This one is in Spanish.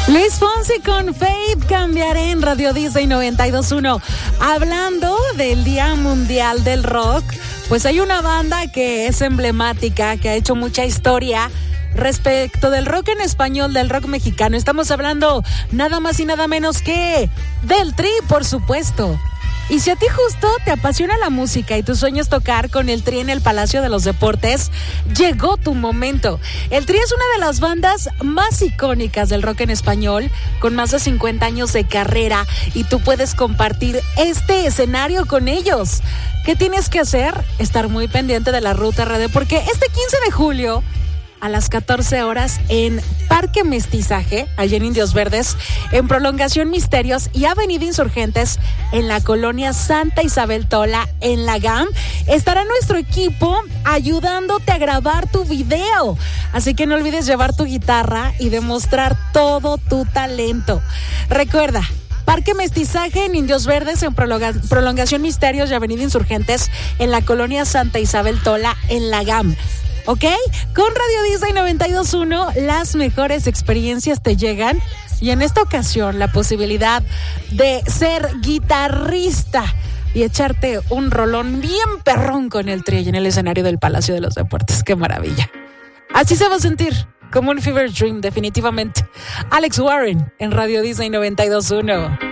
Luis Fonsi con Faith, Cambiaré en Radio Disney 92.1. Hablando del Día Mundial del Rock, pues hay una banda que es emblemática, que ha hecho mucha historia respecto del rock en español, del rock mexicano. Estamos hablando nada más y nada menos que del Tri, por supuesto. Y si a ti justo te apasiona la música y tu sueño es tocar con el Tri en el Palacio de los Deportes, llegó tu momento. El Tri es una de las bandas más icónicas del rock en español, con más de 50 años de carrera, y tú puedes compartir este escenario con ellos. ¿Qué tienes que hacer? Estar muy pendiente de la Ruta RD, porque este 15 de julio, a las 14 horas en Parque Mestizaje, allá en Indios Verdes, en Prolongación Misterios y Avenida Insurgentes, en la colonia Santa Isabel Tola, en la GAM, estará nuestro equipo ayudándote a grabar tu video. Así que no olvides llevar tu guitarra y demostrar todo tu talento. Recuerda, Parque Mestizaje en Indios Verdes, en Prolongación Misterios y Avenida Insurgentes, en la colonia Santa Isabel Tola, en la GAM. ¿Ok? Con Radio Disney 92.1, las mejores experiencias te llegan. Y en esta ocasión, la posibilidad de ser guitarrista y echarte un rolón bien perrón con el Tri en el escenario del Palacio de los Deportes. ¡Qué maravilla! Así se va a sentir, como un fever dream, definitivamente. Alex Warren en Radio Disney 92.1.